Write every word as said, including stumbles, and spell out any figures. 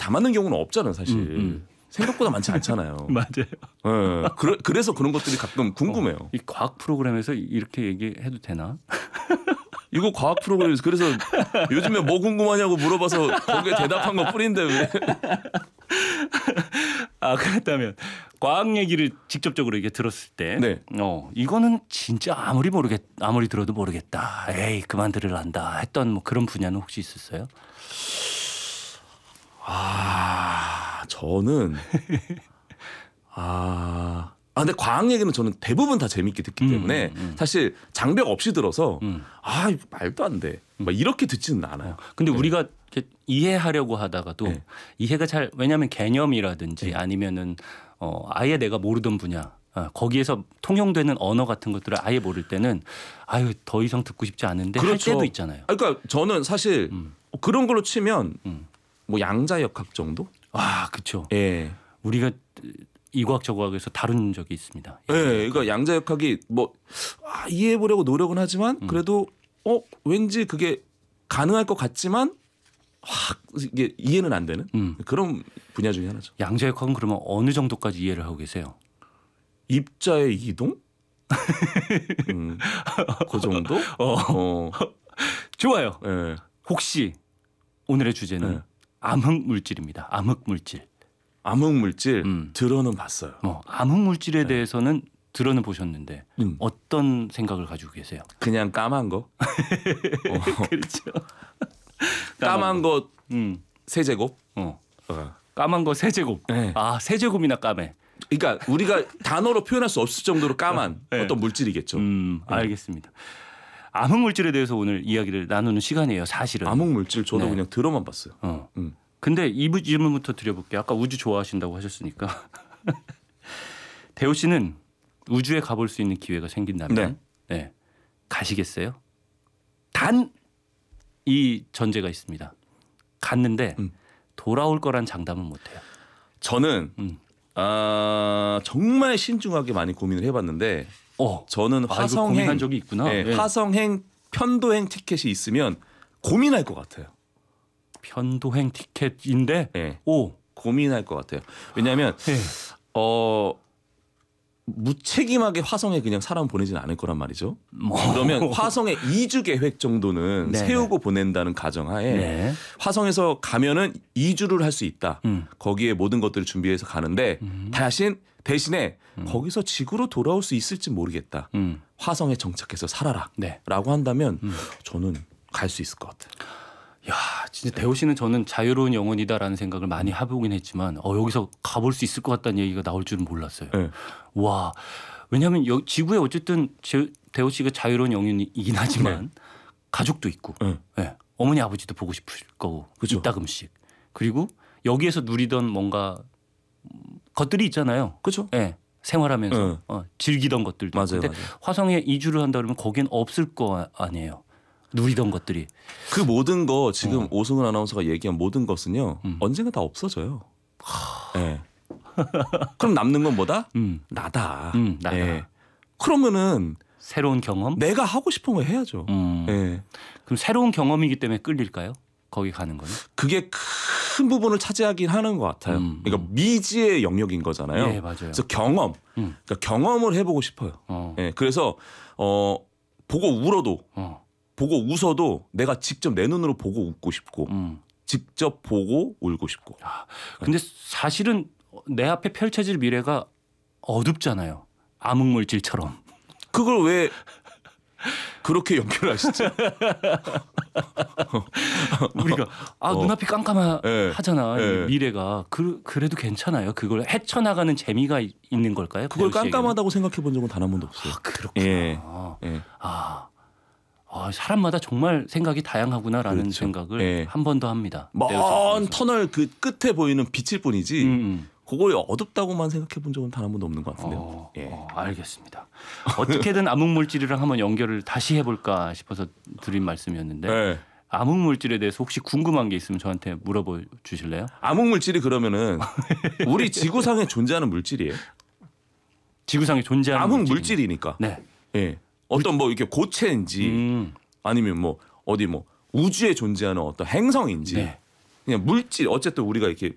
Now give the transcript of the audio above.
다 맞는 경우는 없잖아요, 사실. 음, 음. 생각보다 많지 않잖아요. 맞아요. 네. 그래, 그래서 그런 것들이 가끔 궁금해요. 어, 이 과학 프로그램에서 이렇게 얘기해도 되나? 이거 과학 프로그램에서 그래서 요즘에 뭐 궁금하냐고 물어봐서 거기에 대답한 것 뿐인데 왜? 아 그렇다면 과학 얘기를 직접적으로 이게 들었을 때, 네. 어 이거는 진짜 아무리 모르겠 아무리 들어도 모르겠다. 에이 그만 들으란다 했던 뭐 그런 분야는 혹시 있었어요? 아 저는 아. 아 근데 과학 얘기는 저는 대부분 다 재밌게 듣기 음, 때문에 음. 사실 장벽 없이 들어서 음. 아 이거 말도 안 돼. 막 이렇게 듣지는 않아요. 근데 우리가 이렇게 이해하려고 하다가도 네. 이해가 잘 왜냐하면 개념이라든지 네. 아니면은 어, 아예 내가 모르던 분야 어, 거기에서 통용되는 언어 같은 것들을 아예 모를 때는 아유 더 이상 듣고 싶지 않은데 그렇죠. 할 때도 있잖아요. 아, 그러니까 저는 사실 음. 그런 걸로 치면 음. 뭐 양자역학 정도? 아 그렇죠. 예. 우리가 이 과학 저 과학에서 다룬 적이 있습니다. 예. 그러니까 양자역학이 뭐 아, 이해해 보려고 노력은 하지만 그래도 어 왠지 그게 가능할 것 같지만 확 이게 이해는 안 되는 음. 그런 분야 중에 하나죠. 양자역학은 그러면 어느 정도까지 이해를 하고 계세요? 입자의 이동? 음, 그 정도? 어. 어. 좋아요. 예. 혹시 오늘의 주제는 네. 암흑 물질입니다. 암흑 물질. 암흑 물질 음. 들어는 봤어요. 뭐 암흑 물질에 대해서는 들어는 보셨는데 음. 어떤 생각을 가지고 계세요? 그냥 까만 거. 어. 그렇죠. 까만 거 음. 세제곱. 어. 어. 까만 거 세제곱. 네. 아 세제곱이나 까매. 그러니까 우리가 단어로 표현할 수 없을 정도로 까만 네. 어떤 물질이겠죠. 음, 알겠습니다. 암흑 물질에 대해서 오늘 이야기를 나누는 시간이에요. 사실은. 암흑 물질 저도 네. 그냥 들어만 봤어요. 어. 음. 근데 이 질문부터 드려볼게요. 아까 우주 좋아하신다고 하셨으니까 대호 씨는 우주에 가볼 수 있는 기회가 생긴다면 네. 가시겠어요? 단 이 전제가 있습니다. 갔는데 음. 돌아올 거란 장담은 못해요. 저는 음. 아, 정말 신중하게 많이 고민을 해봤는데 어, 저는 아, 이거 화성행 고민한 적이 있구나. 네, 네. 화성행 편도행 티켓이 있으면 고민할 것 같아요. 편도행 티켓인데 네, 오, 고민할 것 같아요. 왜냐하면 네. 어, 무책임하게 화성에 그냥 사람 보내지는 않을 거란 말이죠. 뭐. 그러면 화성에 이 주 계획 정도는 네네. 세우고 보낸다는 가정하에 네. 화성에서 가면은 이 주를 할 수 있다. 음. 거기에 모든 것들을 준비해서 가는데 대신 대신에 거기서 지구로 돌아올 수 있을지 모르겠다. 음. 화성에 정착해서 살아라. 네. 라고 한다면 저는 갈 수 있을 것 같아요. 야, 진짜 대호 씨는 저는 자유로운 영혼이다라는 생각을 많이 해보긴 했지만 어, 여기서 가볼 수 있을 것 같다는 얘기가 나올 줄은 몰랐어요. 네. 와, 왜냐하면 여, 지구에 어쨌든 제, 대호 씨가 자유로운 영혼이긴 하지만 가족도 있고 네. 네. 어머니 아버지도 보고 싶을 거고 그죠. 이따금씩 그리고 여기에서 누리던 뭔가 것들이 있잖아요. 그렇죠. 네. 생활하면서 네. 어, 즐기던 것들도. 맞아요, 근데 맞아요. 화성에 이주를 한다 그러면 거기엔 없을 거 아니에요. 누리던 것들이. 그 모든 거 지금 어. 오승훈 아나운서가 얘기한 모든 것은요. 음. 언젠가 다 없어져요. 네. 그럼 남는 건 뭐다? 음. 나다. 음, 나다. 예. 그러면은 새로운 경험. 내가 하고 싶은 거 해야죠. 음. 예. 그럼 새로운 경험이기 때문에 끌릴까요? 거기 가는 거는? 그게 큰 부분을 차지하긴 하는 것 같아요. 음, 그러니까 미지의 영역인 거잖아요. 예, 맞아요. 그래서 경험, 음. 그러니까 경험을 해보고 싶어요. 어. 예. 그래서 어 보고 울어도, 어. 보고 웃어도 내가 직접 내 눈으로 보고 웃고 싶고, 음. 직접 보고 울고 싶고. 근데 사실은 내 앞에 펼쳐질 미래가 어둡잖아요. 암흑물질처럼. 그걸 왜 그렇게 연결하시죠? 우리가 아 어. 눈앞이 예. 깜깜하잖아. 예. 미래가. 그, 그래도 괜찮아요. 그걸 헤쳐나가는 재미가 이- 있는 걸까요? 그걸 배우 씨에게는? 깜깜하다고 생각해 본 적은 단 한 번도 없어요. 아, 그렇구나. 예. 예. 아, 아, 사람마다 정말 생각이 다양하구나라는 그렇죠. 생각을 예. 한 번 더 합니다. 먼 배우자분께서. 터널 그 끝에 보이는 빛일 뿐이지 음, 음. 그걸 어둡다고만 생각해 본 적은 단 한 번도 없는 것 같은데요. 어, 예. 어, 알겠습니다. 어떻게든 암흑물질이랑 한번 연결을 다시 해볼까 싶어서 드린 말씀이었는데 예. 암흑물질에 대해서 혹시 궁금한 게 있으면 저한테 물어봐 주실래요? 암흑물질이 그러면은 우리 지구상에 존재하는 물질이에요. 지구상에 존재하는 암흑물질이니까. 네. 예. 어떤 뭐 이렇게 고체인지 음, 아니면 뭐 어디 뭐 우주에 존재하는 어떤 행성인지 네. 그냥 물질 어쨌든 우리가 이렇게